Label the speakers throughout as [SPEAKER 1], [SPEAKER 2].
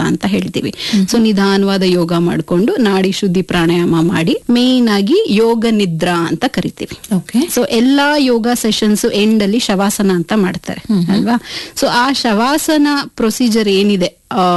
[SPEAKER 1] ಅಂತ ಹೇಳ್ತೀವಿ. ಸೊ ನಿಧಾನವಾದ ಯೋಗ ಮಾಡ್ಕೊಂಡು ನಾಡಿ ಶುದ್ಧಿ ಪ್ರಾಣಾಯಾಮ ಮಾಡಿ ಮೇನ್ ಆಗಿ ಯೋಗ ನಿದ್ರಾ ಅಂತ ಕರಿತೀವಿ. ಸೊ ಎಲ್ಲಾ ಯೋಗ ಸೆಷನ್ಸ್ ಎಂಡ್ ಅಲ್ಲಿ ಶವಾಸನ ಅಂತ ಮಾಡ್ತಾರೆ ಅಲ್ವಾ. ಸೊ ಆ ಶವಾಸನ ಪ್ರೊಸೀಜರ್ ಏನಿದೆ,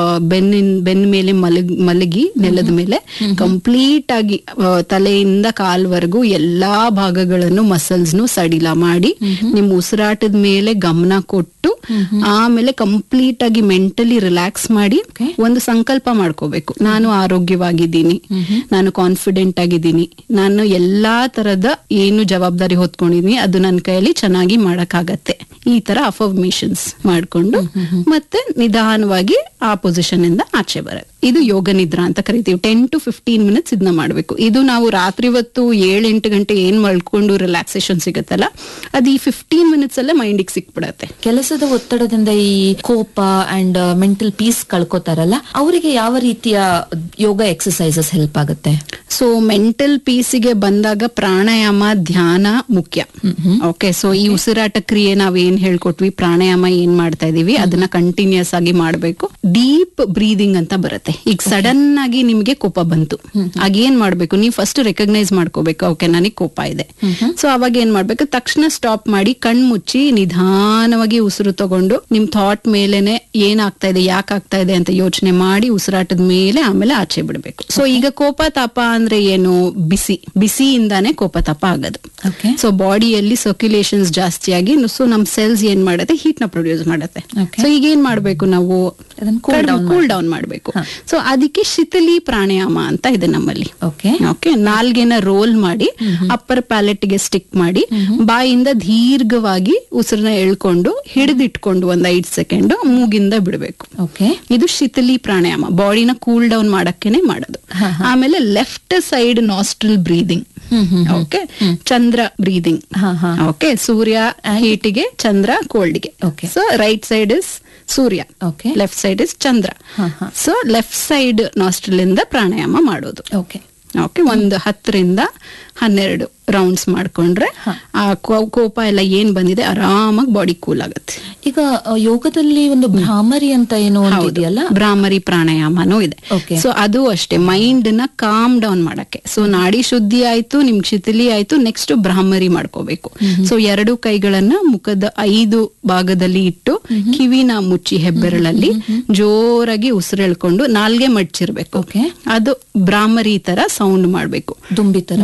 [SPEAKER 1] ಬೆನ್ನ ಮೇಲೆ ಮಲಗಿ ನೆಲದ ಮೇಲೆ ಕಂಪ್ಲೀಟ್ ಆಗಿ ತಲೆಯಿಂದ ಕಾಲ್ವರೆಗೂ ಎಲ್ಲಾ ಭಾಗಗಳನ್ನು ಮಸಲ್ಸ್ ಸಡಿಲ ಮಾಡಿ ನಿಮ್ ಉಸಿರಾಟದ ಮೇಲೆ ಗಮನ ಕೊಟ್ಟು ಆಮೇಲೆ ಕಂಪ್ಲೀಟ್ ಆಗಿ ಮೆಂಟಲಿ ರಿಲ್ಯಾಕ್ಸ್ ಮಾಡಿ ಒಂದು ಸಂಕಲ್ಪ ಮಾಡ್ಕೋಬೇಕು. ನಾನು ಆರೋಗ್ಯವಾಗಿದ್ದೀನಿ, ನಾನು ಕಾನ್ಫಿಡೆಂಟ್ ಆಗಿದ್ದೀನಿ, ನಾನು ಎಲ್ಲಾ ತರದ ಏನು ಜವಾಬ್ದಾರಿ ಹೊತ್ಕೊಂಡಿದೀನಿ ಅದು ನನ್ನ ಕೈಯಲ್ಲಿ ಚೆನ್ನಾಗಿ ಮಾಡಕ್ಕಾಗತ್ತೆ. ಈ ತರ ಅಫರ್ಮೇಷನ್ಸ್ ಮಾಡ್ಕೊಂಡು ಮತ್ತೆ ನಿಧಾನವಾಗಿ ಆ ಪೊಸಿಷನ್ ಇಂದ ಆಚೆ ಬರೋದು. ಇದು ಯೋಗ ನಿದ್ರಾ ಅಂತ ಕರಿತೀವಿ. 10 to 15 minutes ಇದನ್ನ ಮಾಡ್ಬೇಕು. ಇದು ನಾವು ರಾತ್ರಿ ಹೊತ್ತು 7-8 ಗಂಟೆ ಏನ್ ಮಲ್ಕೊಂಡು ರಿಲ್ಯಾಕ್ಸೇಷನ್ ಸಿಗತ್ತಲ್ಲ, ಅದು ಈ 15 minutes ಅಲ್ಲೇ ಮೈಂಡಿಗೆ ಸಿಕ್ಬಿಡತ್ತೆ.
[SPEAKER 2] ಕೆಲಸದ ಒತ್ತಡದಿಂದ ಈ ಕೋಪ ಅಂಡ್ ಮೆಂಟಲ್ ಪೀಸ್ ಕಳ್ಕೊತಾರಲ್ಲ, ಅವರಿಗೆ ಯಾವ ರೀತಿಯ ಯೋಗ ಎಕ್ಸರ್ಸೈಸಸ್ ಹೆಲ್ಪ್ ಆಗುತ್ತೆ?
[SPEAKER 1] ಸೊ ಮೆಂಟಲ್ ಪೀಸಿಗೆ ಬಂದಾಗ ಪ್ರಾಣಾಯಾಮ, ಧ್ಯಾನ ಮುಖ್ಯ. ಓಕೆ, ಸೊ ಈ ಉಸಿರಾಟ ಕ್ರಿಯೆ ನಾವೇನ್ ಹೇಳ್ಕೊಟ್ವಿ, ಪ್ರಾಣಾಯಾಮ ಏನ್ ಮಾಡ್ತಾ ಇದೀವಿ ಅದನ್ನ ಕಂಟಿನ್ಯೂಸ್ ಆಗಿ ಮಾಡ್ಬೇಕು. ಡೀಪ್ ಬ್ರೀದಿಂಗ್ ಅಂತ ಬರುತ್ತೆ. ಈಗ ಸಡನ್ ಆಗಿ ನಿಮ್ಗೆ ಕೋಪ ಬಂತು, ಆಗ ಏನ್ ಮಾಡ್ಬೇಕು, ನೀವು ಫಸ್ಟ್ ರೆಕಗ್ನೈಸ್ ಮಾಡ್ಕೋಬೇಕು, ಓಕೆ ನನಗೆ ಕೋಪ ಇದೆ. ಸೊ ಅವಾಗ ಏನ್ ಮಾಡ್ಬೇಕು, ತಕ್ಷಣ ಸ್ಟಾಪ್ ಮಾಡಿ ಕಣ್ ಮುಚ್ಚಿ ನಿಧಾನವಾಗಿ ಉಸಿರು ತಗೊಂಡು ನಿಮ್ ಥಾಟ್ ಮೇಲೆನೆ ಏನಾಗ್ತಾ ಇದೆ, ಯಾಕೆ ಆಗ್ತಾ ಇದೆ ಅಂತ ಯೋಚನೆ ಮಾಡಿ ಉಸಿರಾಟದ ಮೇಲೆ ಆಮೇಲೆ ಆಚೆ ಬಿಡ್ಬೇಕು. ಸೊ ಈಗ ಕೋಪ ತಾಪ ಅಂದ್ರೆ ಏನು, ಬಿಸಿಯಿಂದಾನೇ ಕೋಪ ತಾಪ ಆಗೋದು. ಸೊ ಬಾಡಿಯಲ್ಲಿ ಸರ್ಕ್ಯುಲೇಷನ್ಸ್ ಜಾಸ್ತಿ ಆಗಿ ಸೊ ನಮ್ ಸೆಲ್ಸ್ ಏನ್ ಮಾಡುತ್ತೆ, ಹೀಟ್ ನ ಪ್ರೊಡ್ಯೂಸ್ ಮಾಡುತ್ತೆ. ಸೊ ಈಗ ಏನ್ ಮಾಡ್ಬೇಕು, ನಾವು ಕೂಲ್ ಡೌನ್ ಮಾಡ್ಬೇಕು. ಸೊ ಅದಕ್ಕೆ ಶಿಥಿಲಿ ಪ್ರಾಣಾಯಾಮ ಅಂತ ಇದೆ ನಮ್ಮಲ್ಲಿ. ಓಕೆ, ನಾಲ್ಗೆನ ರೋಲ್ ಮಾಡಿ ಅಪ್ಪರ್ ಪ್ಯಾಲೆಟ್ ಗೆ ಸ್ಟಿಕ್ ಮಾಡಿ ಬಾಯಿಂದ ದೀರ್ಘವಾಗಿ ಉಸಿರನ್ನ ಎಳ್ಕೊಂಡು ಹಿಡಿದಿಟ್ಕೊಂಡು 5 ಸೆಕೆಂಡ್ ಮೂಗಿಂದ ಬಿಡಬೇಕು. ಇದು ಶಿಥಿಲಿ ಪ್ರಾಣಾಯಾಮ, ಬಾಡಿನ ಕೂಲ್ ಡೌನ್ ಮಾಡಕ್ಕೇನೆ ಮಾಡೋದು. ಆಮೇಲೆ left side nostril breathing. Okay, Chandra breathing. Okay, Surya ಹೀಟಿಗೆ, Chandra ಕೋಲ್ಡ್ಗೆ. So right side is Surya, left side is Chandra. So left side nostril ಇಂದ ಪ್ರಾಣಾಯಾಮ ಮಾಡೋದು. ಓಕೆ, ಒಂದು 10-12 ರೌಂಡ್ಸ್ ಮಾಡ್ಕೊಂಡ್ರೆ ಆ ಕೋಪ ಎಲ್ಲ ಏನ್ ಬಂದಿದೆ ಆರಾಮಾಗಿ ಬಾಡಿ ಕೂಲ್ ಆಗುತ್ತೆ.
[SPEAKER 2] ಈಗ ಯೋಗದಲ್ಲಿ ಒಂದು ಭ್ರಾಮರಿ ಅಂತ ಏನೋ ಇದೆಯಲ್ಲ,
[SPEAKER 1] ಭ್ರಾಮರಿ ಪ್ರಾಣಾಯಾಮನೂ ಇದೆ. ಸೊ ಅದು ಅಷ್ಟೇ, ಮೈಂಡ್ ನ ಕಾಮ್ ಡೌನ್ ಮಾಡಕ್ಕೆ. ಸೊ ನಾಡಿ ಶುದ್ಧಿ ಆಯ್ತು, ನಿಮ್ಗೆ ಶಿಥಿಲಿ ಆಯ್ತು, ನೆಕ್ಸ್ಟ್ ಭ್ರಾಮರಿ ಮಾಡ್ಕೋಬೇಕು. ಸೊ 2 ಕೈಗಳನ್ನ ಮುಖದ 5 ಭಾಗದಲ್ಲಿ ಇಟ್ಟು ಕಿವಿನ ಮುಚ್ಚಿ ಹೆಬ್ಬೆರಳಲ್ಲಿ ಜೋರಾಗಿ ಉಸಿರೆಳ್ಕೊಂಡು ನಾಲ್ಗೆ ಮಡ್ಚಿರ್ಬೇಕು. ಅದು ಭ್ರಾಮರಿ ತರ ಸೌಂಡ್ ಮಾಡ್ಬೇಕು,
[SPEAKER 2] ದುಂಬಿ ತರ.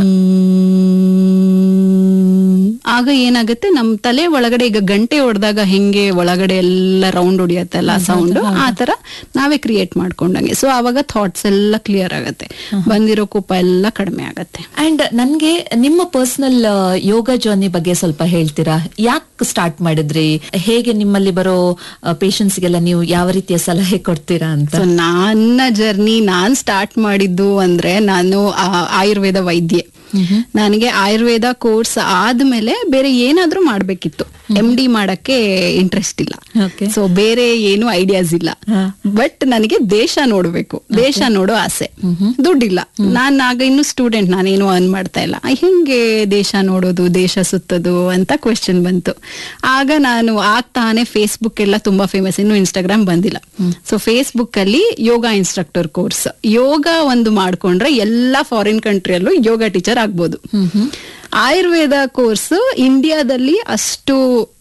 [SPEAKER 1] ಆಗ ಏನಾಗುತ್ತೆ, ನಮ್ ತಲೆ ಒಳಗಡೆ ಈಗ ಗಂಟೆ ಹೊಡೆದಾಗ ಹೆಂಗೆ ಒಳಗಡೆ ಎಲ್ಲ ರೌಂಡ್ ಹೊಡಿಯತ್ತಲ್ಲ ಸೌಂಡ್, ಆ ತರ ನಾವೇ ಕ್ರಿಯೇಟ್ ಮಾಡ್ಕೊಂಡಂಗೆ. ಸೊ ಅವಾಗ ಥಾಟ್ಸ್ ಎಲ್ಲ ಕ್ಲಿಯರ್ ಆಗತ್ತೆ, ಬಂದಿರೋ ಕೋಪ ಎಲ್ಲ ಕಡಿಮೆ ಆಗತ್ತೆ.
[SPEAKER 2] ಅಂಡ್ ನನ್ಗೆ ನಿಮ್ಮ ಪರ್ಸನಲ್ ಯೋಗ ಜರ್ನಿ ಬಗ್ಗೆ ಸ್ವಲ್ಪ ಹೇಳ್ತೀರಾ? ಯಾಕೆ ಸ್ಟಾರ್ಟ್ ಮಾಡಿದ್ರಿ? ಹೇಗೆ ನಿಮ್ಮಲ್ಲಿ ಬರೋ ಪೇಷಂಟ್ಸ್ ಗೆಲ್ಲ ನೀವು ಯಾವ ರೀತಿಯ ಸಲಹೆ ಕೊಡ್ತೀರಾ ಅಂತ?
[SPEAKER 1] ನನ್ನ ಜರ್ನಿ ನಾನ್ ಸ್ಟಾರ್ಟ್ ಮಾಡಿದ್ದು ಅಂದ್ರೆ, ನಾನು ಆಯುರ್ವೇದ ವೈದ್ಯೆ. ನನಗೆ ಆಯುರ್ವೇದ ಕೋರ್ಸ್ ಆದ್ಮೇಲೆ ಬೇರೆ ಏನಾದ್ರೂ ಮಾಡ್ಬೇಕಿತ್ತು. MD ಮಾಡಕ್ಕೆ ಇಂಟ್ರೆಸ್ಟ್ ಇಲ್ಲ. ಸೊ ಬೇರೆ ಏನು ಐಡಿಯಾಸ್ ಇಲ್ಲ. ಬಟ್ ನನಗೆ ದೇಶ ನೋಡ್ಬೇಕು, ದೇಶ ನೋಡೋ ಆಸೆ. ದುಡ್ಡಿಲ್ಲ, ನಾನ್ ಆಗ ಇನ್ನು ಸ್ಟೂಡೆಂಟ್, ನಾನೇನು ಅರ್ನ್ ಮಾಡ್ತಾ ಇಲ್ಲ. ಹೆಂಗೆ ದೇಶ ನೋಡೋದು, ದೇಶ ಸುತ್ತೋದು ಅಂತ ಕ್ವೆಶ್ಚನ್ ಬಂತು. ಆಗ ನಾನು ಆಗ್ತಾನೆ ಫೇಸ್ಬುಕ್ ಎಲ್ಲ ತುಂಬಾ ಫೇಮಸ್, ಇನ್ನು ಇನ್ಸ್ಟಾಗ್ರಾಮ್ ಬಂದಿಲ್ಲ. ಸೊ ಫೇಸ್ಬುಕ್ ಅಲ್ಲಿ ಯೋಗ ಇನ್ಸ್ಟ್ರಕ್ಟರ್ ಕೋರ್ಸ್, ಯೋಗ ಒಂದು ಮಾಡ್ಕೊಂಡ್ರೆ ಎಲ್ಲಾ ಫಾರಿನ್ ಕಂಟ್ರಿಯಲ್ಲೂ ಯೋಗ ಟೀಚರ್ ಆಗ್ಬೋದು. ಆಯುರ್ವೇದ ಕೋರ್ಸ್ ಇಂಡಿಯಾದಲ್ಲಿ ಅಷ್ಟು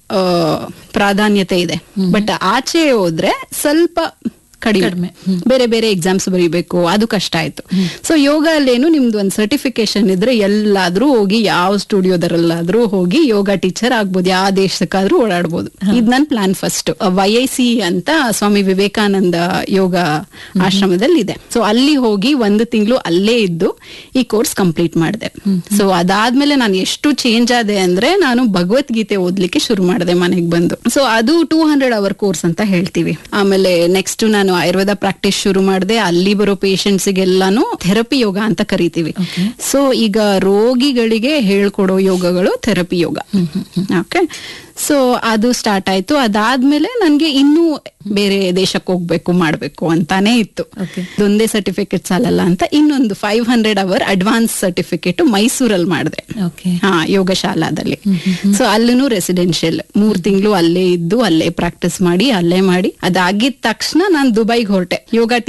[SPEAKER 1] ಪ್ರಾಧಾನ್ಯತೆ ಇದೆ, ಬಟ್ ಆಚೆ ಹೋದ್ರೆ ಸ್ವಲ್ಪ ಕಡಿಮೆ, ಬೇರೆ ಬೇರೆ ಎಕ್ಸಾಮ್ಸ್ ಬರೀಬೇಕು, ಅದು ಕಷ್ಟ ಆಯ್ತು. ಸೊ ಯೋಗ ಅಲ್ಲೇನು ನಿಮ್ದು ಒಂದು ಸರ್ಟಿಫಿಕೇಶನ್ ಇದ್ರೆ ಎಲ್ಲಾದ್ರೂ ಹೋಗಿ, ಯಾವ ಸ್ಟುಡಿಯೋದರಲ್ಲಾದ್ರೂ ಹೋಗಿ ಯೋಗ ಟೀಚರ್ ಆಗ್ಬೋದು, ಯಾವ ದೇಶಕ್ಕಾದ್ರೂ ಓಡಾಡ್ಬೋದು. ಇದ್ ನನ್ ಪ್ಲಾನ್ ಫಸ್ಟ್. YIC ಅಂತ ಸ್ವಾಮಿ ವಿವೇಕಾನಂದ ಯೋಗ ಆಶ್ರಮದಲ್ಲಿ ಇದೆ. ಸೊ ಅಲ್ಲಿ ಹೋಗಿ 1 ತಿಂಗಳು ಅಲ್ಲೇ ಇದ್ದು ಈ ಕೋರ್ಸ್ ಕಂಪ್ಲೀಟ್ ಮಾಡಿದೆ. ಸೊ ಅದಾದ್ಮೇಲೆ ನಾನು ಎಷ್ಟು ಚೇಂಜ್ ಆದೆ ಅಂದ್ರೆ, ನಾನು ಭಗವದ್ಗೀತೆ ಓದ್ಲಿಕ್ಕೆ ಶುರು ಮಾಡಿದೆ ಮನೆಗೆ ಬಂದು. ಸೊ ಅದು 200 hour ಕೋರ್ಸ್ ಅಂತ ಹೇಳ್ತೀವಿ. ಆಮೇಲೆ ನೆಕ್ಸ್ಟ್ ನಾನು ಆಯುರ್ವೇದ ಪ್ರಾಕ್ಟೀಸ್ ಶುರು ಮಾಡಿದೆ. ಅಲ್ಲಿ ಬರೋ ಪೇಷಂಟ್ಸ್ ಗೆಲ್ಲಾನು ಥೆರಪಿ ಯೋಗ ಅಂತ ಕರಿತೀವಿ. ಸೊ ಈಗ ರೋಗಿಗಳಿಗೆ ಹೇಳ್ಕೊಡೋ ಯೋಗಗಳು ಥೆರಪಿ ಯೋಗ. ಓಕೆ, ಸೊ ಅದು ಸ್ಟಾರ್ಟ್ ಆಯ್ತು. ಅದಾದ್ಮೇಲೆ ನನ್ಗೆ ಇನ್ನೂ ಬೇರೆ ದೇಶಕ್ಕೆ ಹೋಗ್ಬೇಕು, ಮಾಡ್ಬೇಕು ಅಂತಾನೆ ಇತ್ತು. ಇದೊಂದೇ ಸರ್ಟಿಫಿಕೇಟ್ ಸಾಲಲ್ಲ ಅಂತ ಇನ್ನೊಂದು 500 hour ಅಡ್ವಾನ್ಸ್ ಸರ್ಟಿಫಿಕೇಟ್ ಮೈಸೂರಲ್ಲಿ ಮಾಡಿದೆ, ಯೋಗ ಶಾಲಾದಲ್ಲಿ. ಸೊ ಅಲ್ಲೂ ರೆಸಿಡೆನ್ಷಿಯಲ್ 3 ತಿಂಗಳು ಅಲ್ಲೇ ಇದ್ದು, ಅಲ್ಲೇ ಪ್ರಾಕ್ಟೀಸ್ ಮಾಡಿ, ಅಲ್ಲೇ ಮಾಡಿ. ಅದಾಗಿದ ತಕ್ಷಣ ನಾನು ದುಬೈಗೆ ಹೊರಟೆ ಯೋಗ